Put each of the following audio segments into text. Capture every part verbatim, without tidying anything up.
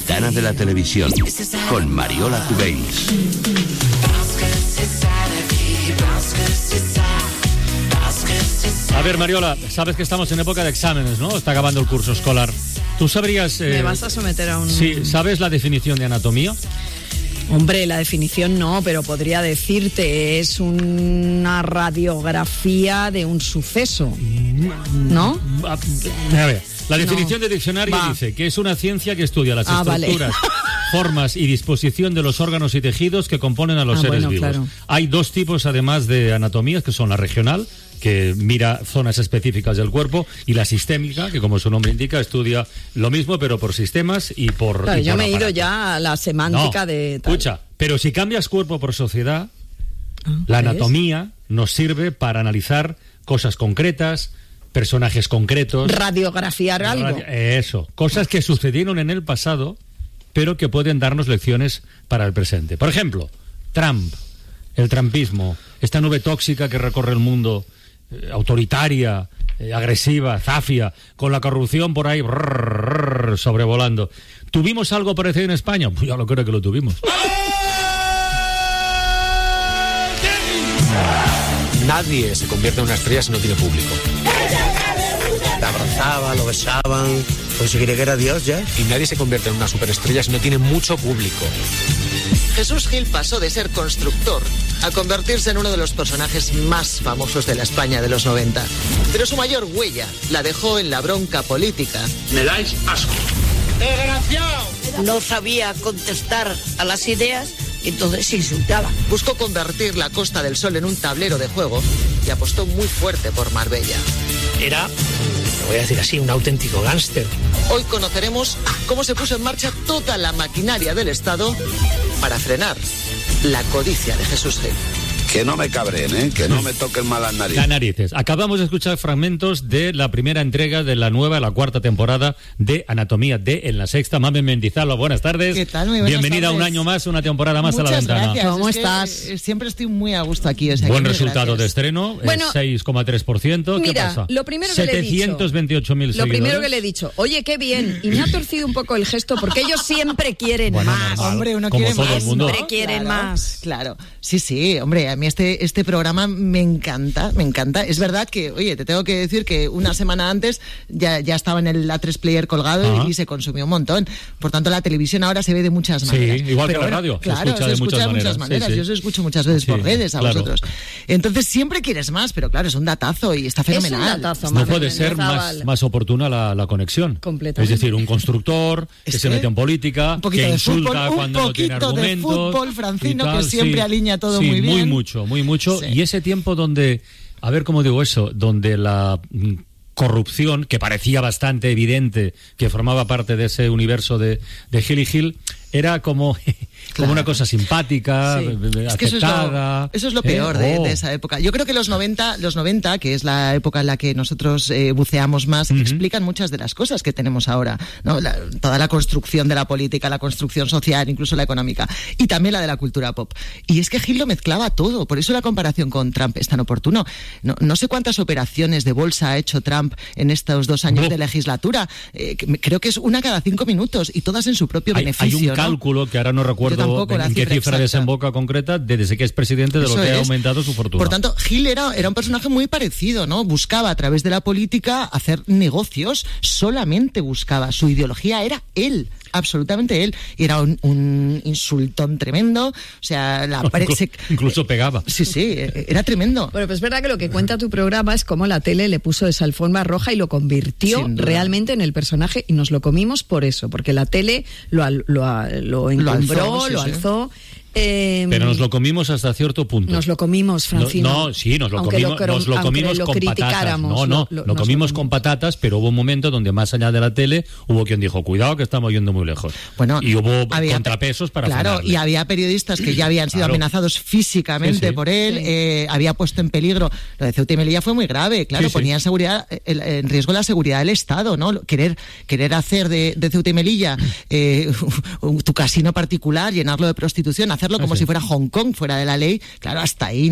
ventana de la televisión, con Mariola Cubells. A ver, Mariola, sabes que estamos en época de exámenes, ¿no? Está acabando el curso escolar. ¿Tú sabrías... Eh, ¿Me vas a someter a un...? Sí, ¿sabes la definición de anatomía? Hombre, la definición no, pero podría decirte, es una radiografía de un suceso, ¿no? A ver, la definición no. de diccionario Va. dice que es una ciencia que estudia las ah, estructuras, vale. formas y disposición de los órganos y tejidos que componen a los ah, seres bueno, vivos. Claro. Hay dos tipos, además, de anatomías, que son la regional, que mira zonas específicas del cuerpo, y la sistémica, que como su nombre indica, estudia lo mismo, pero por sistemas y por... Claro, y yo por me he ido aparatos. ya a la semántica no, de... Tal. Escucha, pero si cambias cuerpo por sociedad, ah, la anatomía nos sirve para analizar cosas concretas, personajes concretos. Radiografiar algo. Radio, eso, cosas que sucedieron en el pasado, pero que pueden darnos lecciones para el presente. Por ejemplo, Trump, el trumpismo, esta nube tóxica que recorre el mundo, eh, autoritaria, eh, agresiva, zafia, con la corrupción por ahí brrr, brrr, sobrevolando. ¿Tuvimos algo parecido en España? Pues ya lo creo que lo tuvimos. Nadie se convierte en una estrella si no tiene público. Te abrazaban, lo besaban, pues si quería que era Dios ya. Y nadie se convierte en una superestrella si no tiene mucho público. Jesús Gil pasó de ser constructor a convertirse en uno de los personajes más famosos de la España de los noventa. Pero su mayor huella la dejó en la bronca política. Me dais asco. ¡Desgraciado! No sabía contestar a las ideas, entonces insultaba. Buscó convertir la Costa del Sol en un tablero de juego y apostó muy fuerte por Marbella. Era, lo voy a decir así, un auténtico gángster. Hoy conoceremos cómo se puso en marcha toda la maquinaria del Estado para frenar la codicia de Jesús Gil. Que no me cabreen, ¿eh? Que no me toquen mal las narices. Las narices. Acabamos de escuchar fragmentos de la primera entrega de la nueva, la cuarta temporada de Anatomía de En la Sexta. Mamen Mendizábal, buenas tardes. ¿Qué tal? Muy buenas Bienvenida tardes. un año más, una temporada más Muchas a la ventana. Gracias. ¿Cómo es estás? Siempre estoy muy a gusto aquí. O sea, Buen que resultado gracias. de estreno, bueno, seis coma tres por ciento. ¿Qué mira, pasa? Lo primero que le he dicho. setecientos veintiocho mil Lo seguidores. primero que le he dicho, oye, qué bien. Y me ha torcido un poco el gesto porque ellos siempre quieren Bueno, más. normal. Hombre, uno Como quiere todo más. el mundo. Siempre quieren Claro, más. Claro. Sí, sí, hombre, a mí este, este programa me encanta, me encanta. Es verdad que, oye, te tengo que decir que una semana antes ya, ya estaba en el A tres Player colgado Ajá. y, y se consumió un montón. Por tanto, la televisión ahora se ve de muchas Sí, maneras. igual que Pero la bueno, radio, se Claro, escucha de muchas maneras. maneras. Sí, sí. Yo os escucho muchas veces Sí, por redes a claro. vosotros. Entonces, siempre quieres más, pero claro, es un datazo y está fenomenal. Es un datazo, No Mamen puede ser Mendizábal. más, más oportuna la, la conexión. Completamente. Es decir, un constructor que Es se que mete en política, un poquito que de insulta fútbol, cuando un no tiene poquito de argumentos. fútbol, y Francino, tal, que siempre sí. alinea todo Sí, muy bien. Muy mucho, muy mucho. Sí. Y ese tiempo donde, a ver cómo digo eso, donde la mm, corrupción, que parecía bastante evidente que formaba parte de ese universo de, de Gil y Gil, era como, como Claro. una cosa simpática, Sí. aceptada. Es que eso es lo, eso es lo peor ¿eh? de, Oh. de esa época. Yo creo que los noventa, los noventa, que es la época en la que nosotros eh, buceamos más, Uh-huh. explican muchas de las cosas que tenemos ahora, ¿no? La- toda la construcción de la política, la construcción social, incluso la económica, y también la de la cultura pop. Y es que Gil lo mezclaba todo, por eso la comparación con Trump es tan oportuno. No, no sé cuántas operaciones de bolsa ha hecho Trump en estos dos años Oh. de legislatura. Eh, que me- creo que es una cada cinco minutos y todas en su propio Hay, beneficio. hay un ¿no? cálculo que ahora no Yo recuerdo tampoco la en qué cifra cifra exacta. desemboca concreta desde que es presidente de lo Eso que ha es. aumentado su fortuna. Por tanto, Gil era, era un personaje muy parecido, ¿no? Buscaba a través de la política hacer negocios, solamente buscaba. Su ideología era él, absolutamente él. Y era un, un insultón tremendo. O sea, la pared Inclu- se- incluso pegaba. Sí, sí, era tremendo. Bueno, pues es verdad que lo que cuenta tu programa es cómo la tele le puso esa alfombra roja y lo convirtió Sin duda. realmente en el personaje, y nos lo comimos por eso, porque la tele lo, al- lo, a- lo encumbró, alzó, sí, lo sí. alzó. eh, Pero nos lo comimos hasta cierto punto. Nos lo comimos, Francino. No, no, sí, nos lo Aunque comimos, cro- nos lo aunque comimos lo con patatas. criticáramos, No, no, lo- lo- lo nos comimos lo con patatas, pero hubo un momento donde más allá de la tele hubo quien dijo, cuidado que estamos yendo muy lejos. Bueno, y hubo había- contrapesos para Claro, frenarle. y había periodistas que ya habían sido Claro. amenazados físicamente Sí, sí. por él, Sí. eh, había puesto en peligro. Lo de Ceuta y Melilla fue muy grave, claro, Sí, sí. ponía en seguridad, el- en riesgo la seguridad del Estado, ¿no? Querer, querer hacer de, de Ceuta y Melilla eh, tu casino particular, llenarlo de prostitución, hacerlo como Ah, sí. si fuera Hong Kong, fuera de la ley, claro, hasta ahí, ¿no?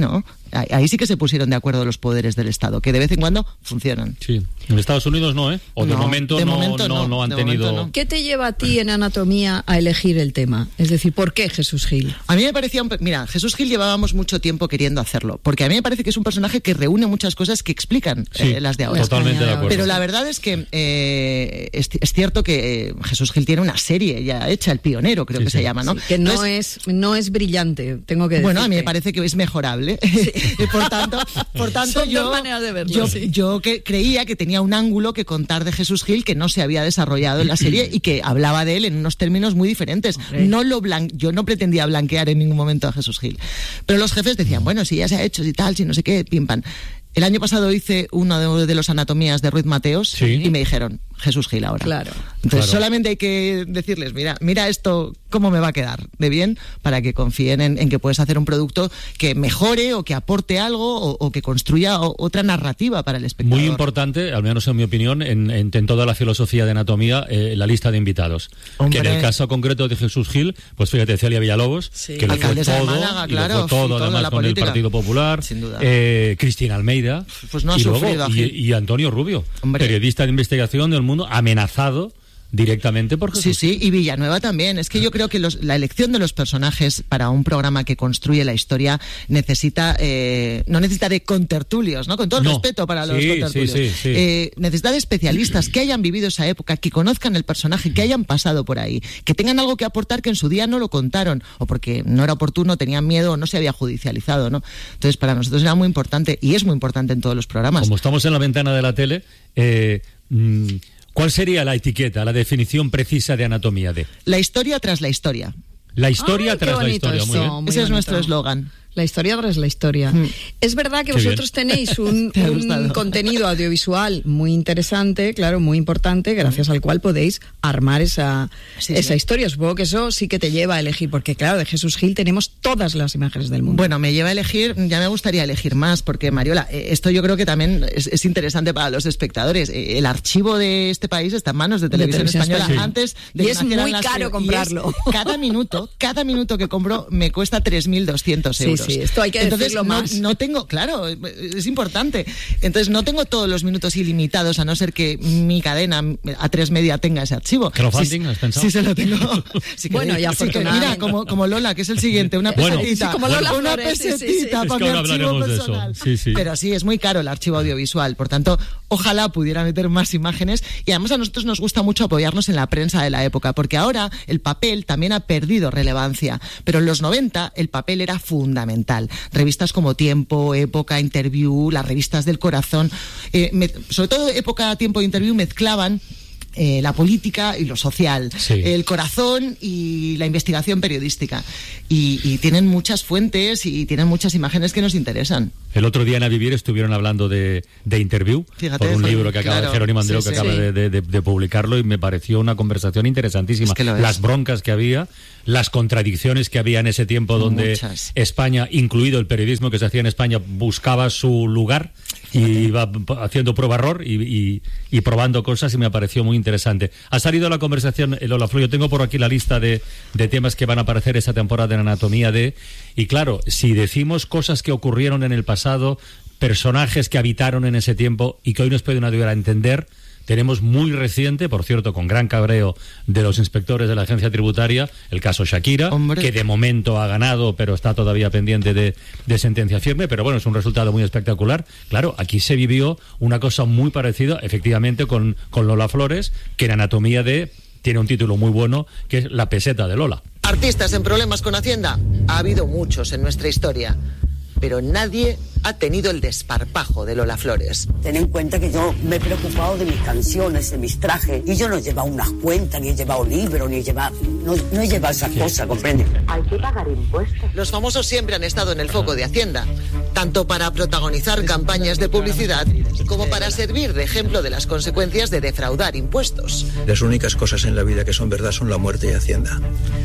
Ahí sí que se pusieron de acuerdo los poderes del Estado, que de vez en cuando funcionan. Sí. En Estados Unidos no, ¿eh? O de No, momento, de no, momento no, no, no han de tenido... momento no. ¿Qué te lleva a ti en anatomía a elegir el tema? Es decir, ¿por qué Jesús Gil? A mí me parecía, un, mira, Jesús Gil llevábamos mucho tiempo queriendo hacerlo, porque a mí me parece que es un personaje que reúne muchas cosas que explican Sí, eh, las de ahora. totalmente de acuerdo. Pero la verdad es que eh, es, es cierto que eh, Jesús Gil tiene una serie ya hecha, El Pionero, creo Sí, que sí. se llama, ¿no? Sí, que no Entonces, es no es brillante, tengo que decir. bueno, a mí me parece que es mejorable. Y por tanto, por tanto Son yo, dos maneras de verlo, yo, sí. yo que creía que tenía un ángulo que contar de Jesús Gil que no se había desarrollado en la serie y que hablaba de él en unos términos muy diferentes. Hombre. No lo blan- yo no pretendía blanquear en ningún momento a Jesús Gil. Pero los jefes decían, bueno, si ya se ha hecho, si tal, si no sé qué, pim pam. El año pasado hice uno de, de los anatomías de Ruiz Mateos Sí. y me dijeron, Jesús Gil ahora. Claro. Entonces Claro. solamente hay que decirles, mira, mira esto, cómo me va a quedar de bien, para que confíen en, en que puedes hacer un producto que mejore o que aporte algo o, o que construya o- otra narrativa para el espectador. Muy importante, al menos en mi opinión, en, en, en toda la filosofía de anatomía, eh, la lista de invitados. Hombre. Que en el caso concreto de Jesús Gil, pues fíjate, Celia Villalobos, Sí. que lo fue Alcaldesa de todo, Málaga, y lo claro, fue todo, sí, toda además la con política. el Partido Popular, Sin duda. eh, Cristina Almeida, Pues no ha y, luego, sufrido a y, Gil. y Antonio Rubio, Hombre. periodista de investigación del mundo, amenazado directamente por Jesús Sí, Gil. sí, y Villanueva también. Es que yo creo que los- la elección de los personajes para un programa que construye la historia necesita, eh, no necesita de contertulios, ¿no? Con todo el No. respeto para los Sí, contertulios. sí, sí, sí. Eh, necesita de especialistas que hayan vivido esa época, que conozcan el personaje, que hayan pasado por ahí, que tengan algo que aportar que en su día no lo contaron, o porque no era oportuno, tenían miedo, o no se había judicializado, ¿no? Entonces, para nosotros era muy importante, y es muy importante en todos los programas. Como estamos en la ventana de la tele, eh, mm, ¿cuál sería la etiqueta, la definición precisa de anatomía de? La historia tras la historia. La historia Ay, qué tras la bonito historia, muy eso. bien. Muy Ese es bonito. nuestro eslogan. La historia tras la historia. Mm. Es verdad que Qué vosotros bien. tenéis un, Te ha un gustado. contenido audiovisual muy interesante, claro, muy importante, gracias al cual podéis armar esa, Sí, esa sí. historia. Supongo que eso sí que te lleva a elegir, porque claro, de Jesús Gil tenemos todas las imágenes del mundo. Bueno, me lleva a elegir, ya me gustaría elegir más, porque Mariola, eh, esto yo creo que también es, es interesante para los espectadores. Eh, El archivo de este país está en manos de Televisión, Televisión Española Española. antes de Y que es nacieran muy las caro tele- y es- comprarlo. cada minuto, cada minuto que compro me cuesta tres mil doscientos Sí, euros. sí, esto hay que Entonces, decirlo no, más. no tengo, claro, es importante. Entonces no tengo todos los minutos ilimitados, a no ser que mi cadena A tres Media tenga ese archivo. ¿Crowdfunding Sí, has pensado? Sí, se lo tengo. Si Bueno, queréis- y sí, que- afortunadamente. mira, como, como Lola, que es el siguiente, una Bueno. pesetita. Sí, como Lola una Flores, sí, sí, sí. pesetita Es para que mi ahora archivo hablaremos de eso. personal. Sí, sí. Pero sí, es muy caro el archivo audiovisual, por tanto, ojalá pudiera meter más imágenes, y además a nosotros nos gusta mucho apoyarnos en la prensa de la época, porque ahora el papel también ha perdido relevancia, pero en los noventa el papel era fundamental. Revistas como Tiempo, Época, Interview, las revistas del corazón, eh, me- sobre todo Época, Tiempo e Interview mezclaban eh, la política y lo social, Sí. el corazón y la investigación periodística. Y, y tienen muchas fuentes y tienen muchas imágenes que nos interesan. El otro día en A Vivir estuvieron hablando de, de Interview, Fíjate, por un Jerónimo, libro que acaba claro. de Jerónimo Andreu, Sí, que sí. acaba Sí. de, de- de- de publicarlo, y me pareció una conversación interesantísima. Es que lo es. Las broncas que había, las contradicciones que había en ese tiempo donde Muchas. España, incluido el periodismo que se hacía en España, buscaba su lugar y iba p- haciendo prueba-error y, y- y probando cosas, y me pareció muy interesante. Ha salido la conversación, el Lola Flor, yo tengo por aquí la lista de, de temas que van a aparecer esta temporada en Anatomía de... Y claro, si decimos cosas que ocurrieron en el pasado, personajes que habitaron en ese tiempo y que hoy nos pueden ayudar a entender, tenemos muy reciente, por cierto, con gran cabreo de los inspectores de la agencia tributaria, el caso Shakira, Hombre. que de momento ha ganado, pero está todavía pendiente de, de sentencia firme, pero bueno, es un resultado muy espectacular. Claro, aquí se vivió una cosa muy parecida, efectivamente, con, con Lola Flores, que en Anatomía de... tiene un título muy bueno, que es La peseta de Lola. Artistas en problemas con Hacienda, ha habido muchos en nuestra historia, pero nadie ha tenido el desparpajo de Lola Flores. Ten en cuenta que yo me he preocupado de mis canciones, de mis trajes, y yo no he llevado unas cuentas, ni he llevado libros, ni he llevado... No, no he llevado esas cosas, ¿comprende? Hay que pagar impuestos. Los famosos siempre han estado en el foco de Hacienda, tanto para protagonizar campañas de publicidad como para servir de ejemplo de las consecuencias de defraudar impuestos. Las únicas cosas en la vida que son verdad son la muerte y Hacienda.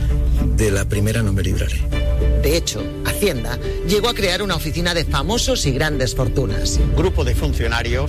De la primera no me libraré. De hecho, Hacienda llegó a crear una oficina de famosos y grandes fortunas. Un grupo de funcionarios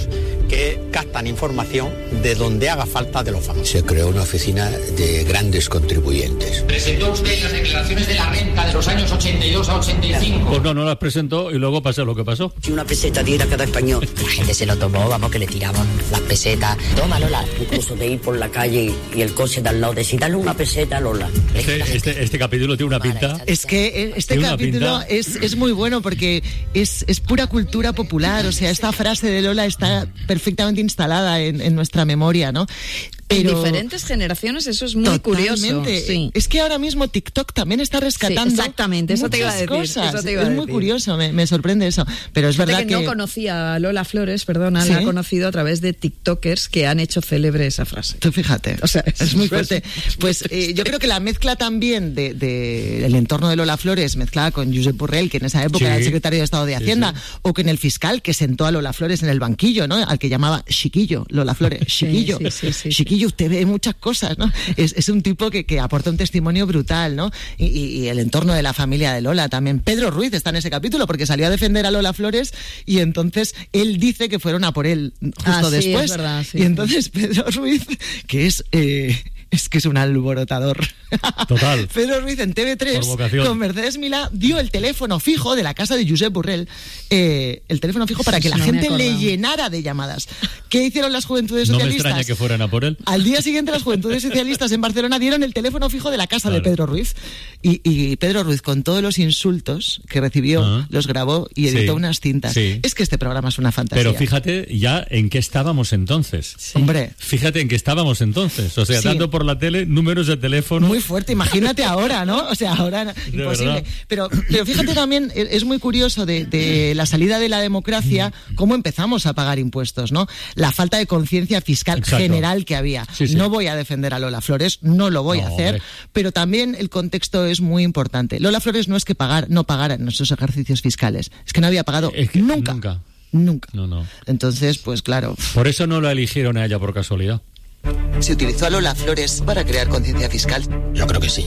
que captan información de donde haga falta de los famosos. Se creó una oficina de grandes contribuyentes. ¿Presentó usted las declaraciones de la renta de los años ochenta y dos a ochenta y cinco? Pues no, no las presentó y luego pasó lo que pasó. Si una peseta diera cada español. La gente se lo tomó, vamos, que le tiraban las pesetas. Toma, Lola. Incluso de ir por la calle y el coche de al lado, decir, dale una peseta, Lola. Este, este, este capítulo tiene una pinta. Es que este capítulo es, es muy bueno porque es, es pura cultura popular. O sea, esta frase de Lola está perfectamente instalada en, en nuestra memoria, ¿no? Pero en diferentes generaciones eso es muy curioso. Sí. Es que ahora mismo TikTok también está rescatando. Sí, exactamente, eso te iba a decir. Cosas. Eso te iba a es decir. muy curioso, me, me sorprende eso. Pero es Fíjate verdad que, que no conocía a Lola Flores, perdona, ¿sí? La he conocido a través de TikTokers que han hecho célebre esa frase. Tú fíjate, o sea, es, es muy fuerte. Pues eh, yo creo que la mezcla también de, de el entorno de Lola Flores mezclada con Josep Borrell, que en esa época sí. era el secretario de Estado de Hacienda, sí, sí. o con el fiscal que sentó a Lola Flores en el banquillo, ¿no? Al que llamaba Chiquillo, Lola Flores, Chiquillo, sí, sí, sí, sí, Chiquillo, usted ve muchas cosas, ¿no? Es, es un tipo que, que aporta un testimonio brutal, ¿no? Y, y, y el entorno de la familia de Lola también. Pedro Ruiz está en ese capítulo porque salió a defender a Lola Flores y entonces él dice que fueron a por él justo ah, sí, después. Es verdad, sí, y entonces sí. Pedro Ruiz, que es... Eh, es que es un alborotador. Total. Pedro Ruiz en T V tres con Mercedes Milá dio el teléfono fijo de la casa de Josep Borrell, eh, el teléfono fijo para que la no gente le llenara de llamadas. ¿Qué hicieron las Juventudes Socialistas? No me extraña que fueran a por él. Al día siguiente las Juventudes Socialistas en Barcelona dieron el teléfono fijo de la casa claro. de Pedro Ruiz y, y Pedro Ruiz con todos los insultos que recibió uh-huh. los grabó y editó sí. unas cintas. Sí. Es que este programa es una fantasía. Pero fíjate ya en qué estábamos entonces. Sí. Hombre. Fíjate en qué estábamos entonces. O sea, sí. dando por la tele números de teléfono. Muy fuerte, imagínate ahora, ¿no? O sea, ahora no, imposible. Pero, pero fíjate también, es muy curioso de, de la salida de la democracia, cómo empezamos a pagar impuestos, ¿no? La falta de conciencia fiscal Exacto. general que había. Sí, sí. No voy a defender a Lola Flores, no lo voy no, a hacer, hombre. Pero también el contexto es muy importante. Lola Flores no es que pagar, no pagara en nuestros ejercicios fiscales, es que no había pagado es que nunca. Nunca. Nunca. No, no. Entonces, pues claro. Por eso no la eligieron a ella por casualidad. ¿Se utilizó a Lola Flores para crear conciencia fiscal? Yo creo que sí.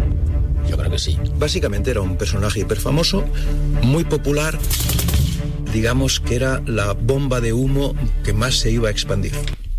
Yo creo que sí. Básicamente era un personaje hiperfamoso, muy popular, digamos que era la bomba de humo que más se iba a expandir.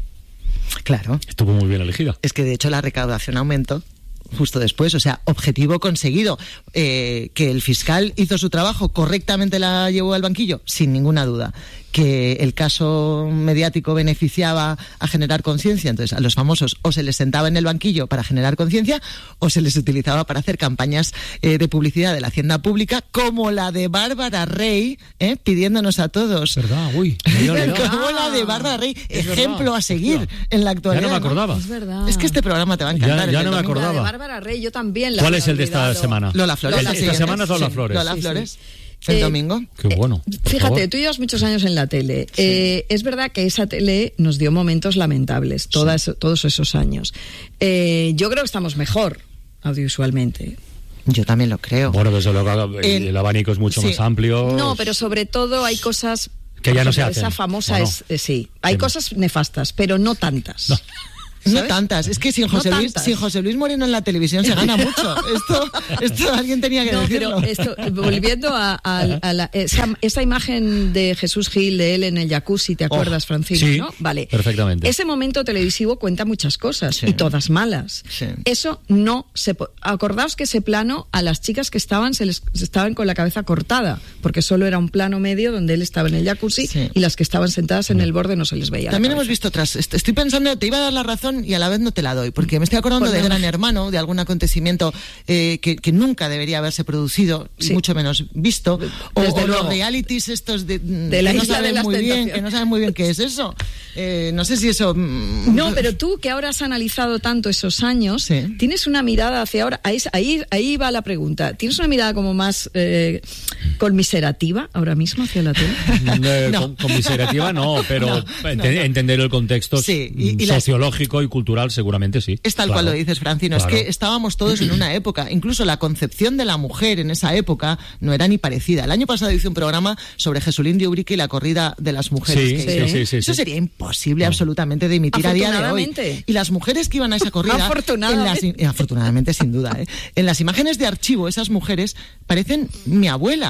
Claro. Estuvo muy bien elegida. Es que de hecho la recaudación aumentó justo después, o sea, objetivo conseguido. Eh, que el fiscal hizo su trabajo, correctamente la llevó al banquillo, sin ninguna duda. Que el caso mediático beneficiaba a generar conciencia, entonces a los famosos o se les sentaba en el banquillo para generar conciencia o se les utilizaba para hacer campañas eh, de publicidad de la hacienda pública, como la de Bárbara Rey, eh, pidiéndonos a todos. ¿Verdad? Uy. Como la de Bárbara Rey, es ejemplo verdad. A seguir Hostia. En la actualidad. Ya no me acordaba. ¿no? Es verdad. Es que este programa te va a encantar. Ya, ya no me acordaba. La de Bárbara Rey, yo también la ¿Cuál es el de esta semana? Lola Flores. Lola, esta semana es Lola sí, Flores. Lola sí, Flores. Sí. El eh, domingo. Qué bueno. Fíjate, favor. tú llevas muchos años en la tele. Sí. Eh, es verdad que esa tele nos dio momentos lamentables, todas, sí. todos esos años. Eh, yo creo que estamos mejor audiovisualmente. Yo también lo creo. Bueno, desde luego el, el abanico es mucho sí. más amplio. No, pero sobre todo hay cosas que ya no se hacen. Esa famosa no? es, eh, sí. Hay sí. cosas nefastas, pero no tantas. No. ¿Sabes? No tantas, es que sin José, no Luis, sin José Luis Moreno en la televisión se gana mucho. Esto, esto alguien tenía que no, decirlo. Pero esto, volviendo a, a, a la, esa, esa imagen de Jesús Gil, de él en el jacuzzi, ¿te acuerdas, oh, Francino? Sí, ¿no? Vale. Perfectamente. Ese momento televisivo cuenta muchas cosas, sí. y todas malas. Sí. Eso no se... Acordaos que ese plano a las chicas que estaban, se les estaban con la cabeza cortada, porque solo era un plano medio donde él estaba en el jacuzzi sí. y las que estaban sentadas en el borde no se les veía. También hemos visto otras... Estoy pensando, te iba a dar la razón y a la vez no te la doy, porque me estoy acordando de Gran Hermano, de algún acontecimiento eh, que, que nunca debería haberse producido, sí. mucho menos visto, o, o los realities estos de, de la que, no isla saben de muy bien, que no saben muy bien qué es eso. Eh, no sé si eso... No, pero tú que ahora has analizado tanto esos años, sí. tienes una mirada hacia ahora, ahí, ahí, ahí va la pregunta, ¿tienes una mirada como más eh, conmiserativa ahora mismo hacia la tele? No, no. Conmiserativa no, pero no, ent- no, no. entender el contexto sí, y, y sociológico las... y cultural seguramente sí. Es tal claro. cual lo dices, Francino, claro. Es que estábamos todos en una época, incluso la concepción de la mujer en esa época no era ni parecida. El año pasado hice un programa sobre Jesulín de Ubrique y la corrida de las mujeres. Sí, que sí, sí, sí, Eso sí. sería imposible no. absolutamente de emitir a día de hoy. Y las mujeres que iban a esa corrida, afortunadamente, en las, afortunadamente sin duda, ¿eh? En las imágenes de archivo, esas mujeres parecen mi abuela.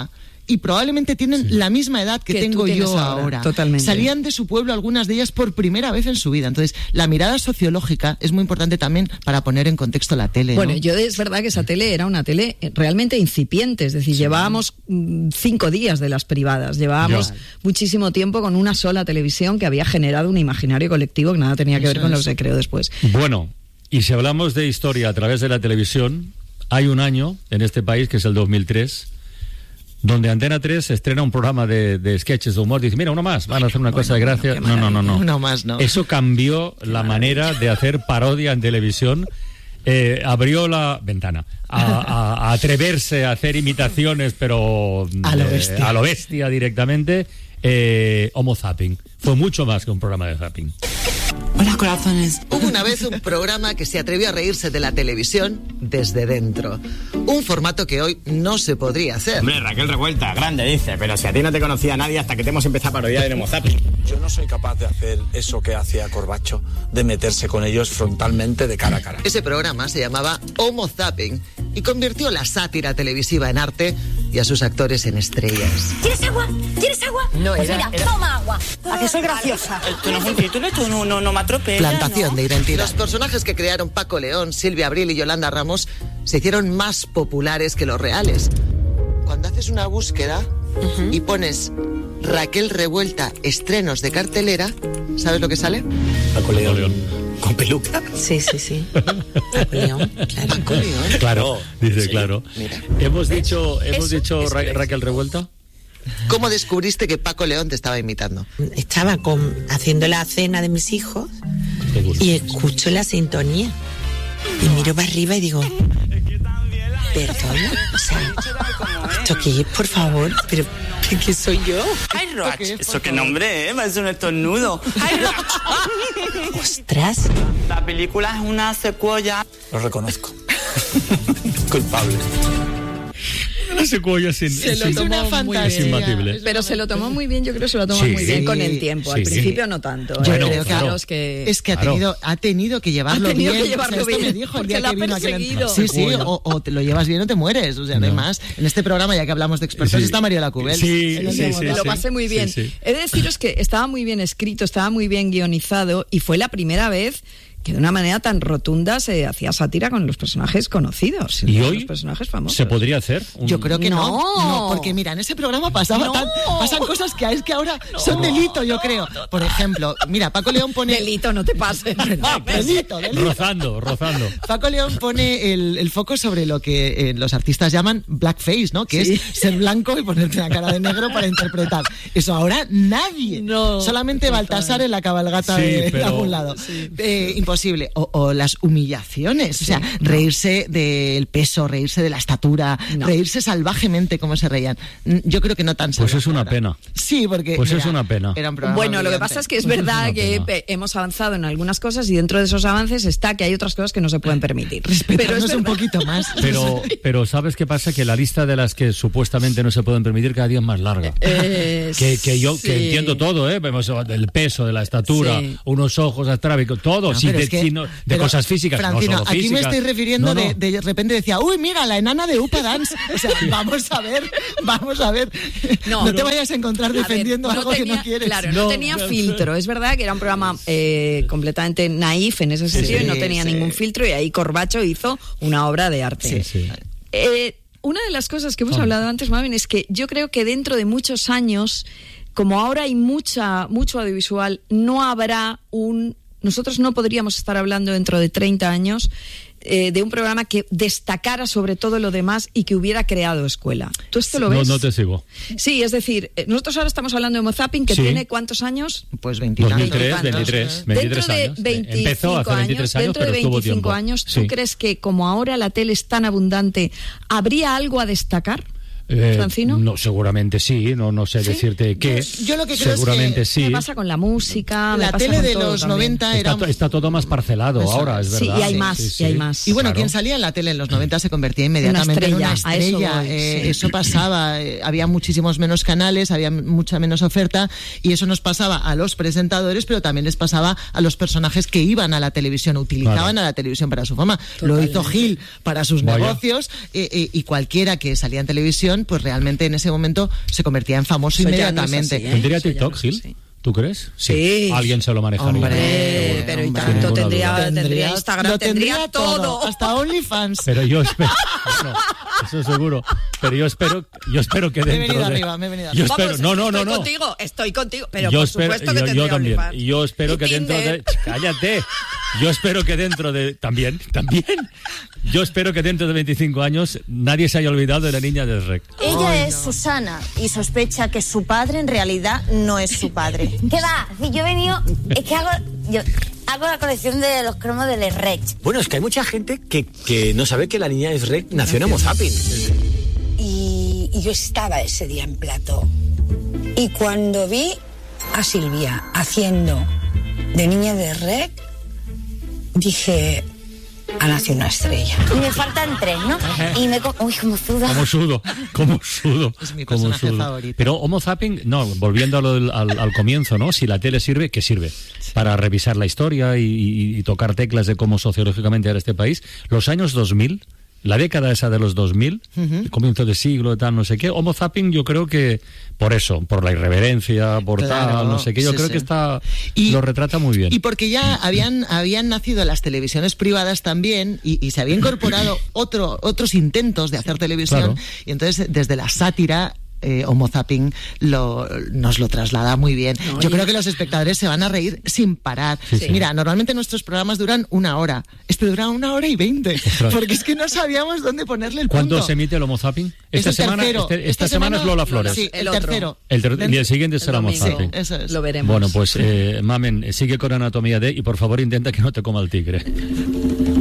y probablemente tienen sí. la misma edad que, que tengo yo ahora. ahora. Totalmente. Salían de su pueblo, algunas de ellas, por primera vez en su vida. Entonces, la mirada sociológica es muy importante también para poner en contexto la tele. Bueno, ¿no? yo es verdad que esa tele era una tele realmente incipiente, es decir, sí. llevábamos cinco días de las privadas, llevábamos ya. muchísimo tiempo con una sola televisión que había generado un imaginario colectivo que nada tenía que ver eso, con lo que se creó después. Bueno, y si hablamos de historia a través de la televisión, hay un año en este país, que es el dos mil tres, donde Antena tres estrena un programa de, de sketches de humor. Dice, mira, uno más, van a hacer una bueno, cosa de gracia. No, no, no, no. Uno más, no. Eso cambió qué la maravilla. manera de hacer parodia en televisión. Eh, abrió la ventana a, a, a atreverse a hacer imitaciones, pero a lo bestia, eh, a lo bestia directamente. Eh, Homo Zapping. Fue mucho más que un programa de zapping. Hola, corazones. Hubo una vez un programa que se atrevió a reírse de la televisión desde dentro. Un formato que hoy no se podría hacer. Hombre, Raquel Revuelta, grande dice, pero si a ti no te conocía nadie hasta que te hemos empezado a parodiar en Homo Zapping. Yo no soy capaz de hacer eso que hacía Corbacho, de meterse con ellos frontalmente de cara a cara. Ese programa se llamaba Homo Zapping y convirtió la sátira televisiva en arte y a sus actores en estrellas. ¿Quieres agua? ¿Quieres agua? No, pues era, mira, era... toma agua. ¿A que soy graciosa? Tú no es un título, tú no, no, no me atropellas. Plantación ¿no? de identidad. Los personajes que crearon Paco León, Silvia Abril y Yolanda Ramos se hicieron más populares que los reales. Cuando haces una búsqueda uh-huh. y pones Raquel Revuelta, estrenos de cartelera, ¿sabes lo que sale? Paco León. León. ¿Con peluca? Sí, sí, sí. Paco León, claro. Paco León. Claro, dice, sí, claro. Mira. Hemos dicho, hemos Eso, dicho eso Ra- es. Raquel Revuelta. ¿Cómo descubriste que Paco León te estaba imitando? Estaba con, haciendo la cena de mis hijos y escucho la sintonía. Y miro para arriba y digo, perdona, o sea, ¿esto qué es, por favor? Pero, ¿qué, qué soy yo? ¡Ay, Roach! Eso qué nombre, ¿eh? Parece un estornudo. ¡Ay, Roach! ¡Ostras! La película es una secuela. Lo reconozco. Culpable. Una secuoya sin, se lo sin, tomó una muy es bien. imbatible. Pero se lo tomó muy bien, yo creo que se lo tomó Sí, muy bien sí, con el tiempo. Al sí, principio sí. no tanto. Yo ¿eh? creo que, Claro, claro, es que, es que ha, claro. tenido, ha tenido que llevarlo Ha tenido bien. que llevarlo o sea, esto bien, me dijo el porque día la que vino ha aquí. perseguido. Sí, sí, o, o te lo llevas bien o te mueres. O sea, no hay más. En este programa, ya que hablamos de expertos, Sí. está Mariola Cubel. Sí, En el sí, tema. sí, me lo sí. pasé muy bien. Sí, sí. He de deciros que estaba muy bien escrito, estaba muy bien guionizado y fue la primera vez que de una manera tan rotunda se hacía sátira con los personajes conocidos. ¿Y con hoy los personajes famosos. se podría hacer? Un... Yo creo que no. No. no. Porque mira, en ese programa pasaba No. tan, pasan cosas que es que ahora no, son delito, yo creo. Por ejemplo, mira, Paco León pone... Delito, no te pases. No, delito, delito. Rozando, rozando. Paco León pone el, el foco sobre lo que eh, los artistas llaman blackface, ¿no? Que Sí. es ser blanco y ponerte una cara de negro para interpretar. Eso ahora nadie. No. Solamente Baltasar en la cabalgata Sí, de, pero- de algún lado. Sí. Eh, imposible. O, o las humillaciones. O sea, Sí. reírse del peso, reírse de la estatura, No. reírse salvajemente como se reían. Mm, Yo creo que no tan Pues salvaje es una ahora. pena. Sí, porque... Pues mira, es una pena. era un programa Bueno, lo que brillante. pasa es que es Pues es verdad una que pena. pe- hemos avanzado en algunas cosas y dentro de esos avances está que hay otras cosas que no se pueden permitir. Pero es Respetarnos un verdad. poquito más. Pero, pero ¿sabes qué pasa? Que la lista de las que supuestamente no se pueden permitir cada día es más larga. Eh, Que, que yo sí. que entiendo todo, ¿eh? Vemos el peso, de la estatura, Sí. unos ojos astrábicos, todo, No, sí, pero de, es que- sí, no- de pero, cosas físicas, Francino, no solo aquí físicas. me estoy refiriendo No, no. De, de repente decía, uy, mira, la enana de Upa Dance. O sea, vamos a ver, vamos a ver. No, No, te no. vayas a encontrar A ver, defendiendo no algo tenía- que no quieres. Claro, no, No, tenía no, filtro. Es verdad que era un programa eh, completamente naif en ese sentido Sí, y no tenía sí. ningún filtro y ahí Corbacho hizo una obra de arte. Sí, sí. Eh, una de las cosas que hemos Ah. hablado antes, Mabel, es que yo creo que dentro de muchos años, como ahora hay mucha mucho audiovisual, no habrá un... Nosotros no podríamos estar hablando dentro de treinta años eh, de un programa que destacara sobre todo lo demás y que hubiera creado escuela. ¿Tú esto lo No, ves? no te sigo. Sí, es decir, eh, nosotros ahora estamos hablando de Homo Zapping, que Sí. tiene ¿cuántos años? Pues veintitantos. dos mil tres, Veintitantos. veintitrés, veintitrés Dentro de años. veinticinco Empezó hace veintitrés años, dentro de pero estuvo veinticinco tiempo. años, ¿tú Sí. crees que como ahora la tele es tan abundante, habría algo a destacar? Eh, Francino. no, seguramente sí, no, no sé ¿Sí? decirte qué. Yo- yo lo que creo es seguramente que- sí. Me pasa con la música, me La pasa tele con de todo los también. noventa Está, era... to- está todo más parcelado Eso ahora, es Sí, verdad. y hay más, Sí, sí, y hay sí. más. Y bueno, Claro. quien salía en la tele en los noventa se convertía inmediatamente en una estrella, a eso estrella. voy, Eh, sí. Eso pasaba, eh, había muchísimos menos canales, había mucha menos oferta y eso nos pasaba a los presentadores, pero también les pasaba a los personajes que iban a la televisión, utilizaban Claro. a la televisión para su fama. Lo hizo Gil para sus Vaya. negocios eh, eh, y cualquiera que salía en televisión televisión, pues realmente en ese momento se convertía en famoso Eso ya inmediatamente. no es así, ¿eh? ¿Tendría Eso ya TikTok, no es Gil? así. ¿Tú crees? Sí. Alguien se lo manejaría. Hombre, pero y hombre. tanto Sin ninguna tendría, duda. tendría Instagram, lo tendría, todo. hasta OnlyFans. Pero yo espero, bueno, eso seguro. Pero yo espero, yo espero que Me he dentro venido de, arriba, me he venido yo arriba. espero, no, no, no, estoy no. contigo, estoy contigo, pero yo por espero, supuesto que yo, tendría yo también. OnlyFans. Y yo espero Y que dentro de, Tinder. cállate. Yo espero que dentro de, también, también. Yo espero que dentro de veinticinco años nadie se haya olvidado de la niña de Shrek. Ella Ay, es no. Susana y sospecha que su padre en realidad no es su padre. ¿Qué va? Si yo he venido, es que hago, yo hago la colección de los cromos del Rex. Bueno, es que hay mucha gente que, que no sabe que la niña de Shrek nació en Homo sapiens. Y, y yo estaba ese día en plató. Y cuando vi a Silvia haciendo de niña de Rec, dije, ha nacido una estrella. Y me faltan tres, ¿no? Y me... co- Uy, como suda. Como sudo, como sudo. Es mi como personaje sudo. favorito. Pero Homo Zapping, no, volviendo a lo del- al, al comienzo, ¿no? Si la tele sirve, ¿qué sirve? Para revisar la historia y, y- y tocar teclas de cómo sociológicamente era este país. Los años dos mil, la década esa de los dos mil, el comienzo de siglo, tal, no sé qué, Homo Zapping yo creo que por eso, por la irreverencia, por Claro, tal, no sé qué, yo sí, creo sí. que está, Y- lo retrata muy bien. Y porque ya habían, habían nacido las televisiones privadas también y, y se había incorporado otro, otros intentos de hacer televisión. Claro. Y entonces, desde la sátira, eh, Homo Zapping lo, nos lo traslada muy bien. No, Yo y- creo que los espectadores se van a reír sin parar. Sí, sí. Mira, normalmente nuestros programas duran una hora. Este dura una hora y veinte. Ostras. Porque es que no sabíamos dónde ponerle el ¿Cuándo punto. se emite el Homo Zapping? Es Esta el semana, tercero. este- esta, semana, es Lola Flores. Sí, el, El otro. tercero. El ter- y el siguiente será Homo domingo. Zapping. Eso es. Lo veremos. Bueno, pues, eh, Mamen, sigue con Anatomía D y por favor intenta que no te coma el tigre.